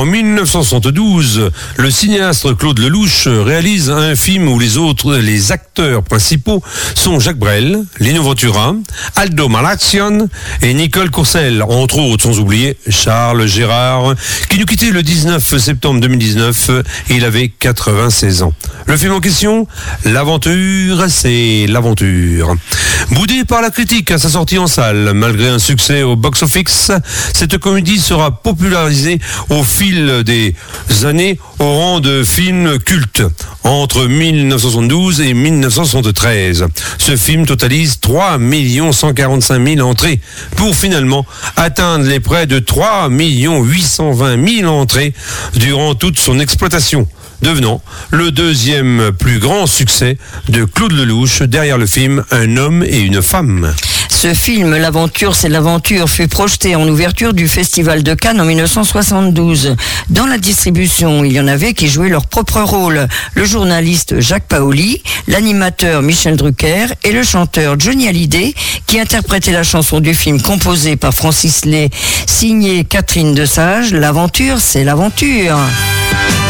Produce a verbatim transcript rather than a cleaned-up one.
En dix-neuf cent soixante-douze, le cinéaste Claude Lelouch réalise un film où les autres, les acteurs principaux sont Jacques Brel, Lino Ventura, Aldo Malazione et Nicole Courcelles, entre autres, sans oublier Charles Gérard, qui nous quittait le dix-neuf septembre deux mille dix-neuf et il avait quatre-vingt-seize ans. Le film en question, l'aventure, c'est l'aventure. Boudé par la critique à sa sortie en salle, malgré un succès au box-office, cette comédie sera popularisée au fil des années au rang de film culte entre dix-neuf cent soixante-douze et dix-neuf cent soixante-treize. Ce film totalise trois millions cent quarante-cinq mille entrées pour finalement atteindre les près de trois millions huit cent vingt mille entrées durant toute son exploitation, devenant le deuxième plus grand succès de Claude Lelouch derrière le film Un homme et une femme. Ce film, L'aventure, c'est l'aventure, fut projeté en ouverture du Festival de Cannes en dix-neuf cent soixante-douze. Dans la distribution, il y en avait qui jouaient leur propre rôle. Le journaliste Jacques Paoli, l'animateur Michel Drucker et le chanteur Johnny Hallyday qui interprétait la chanson du film composée par Francis Lay, signée Catherine Desage, L'aventure, c'est l'aventure.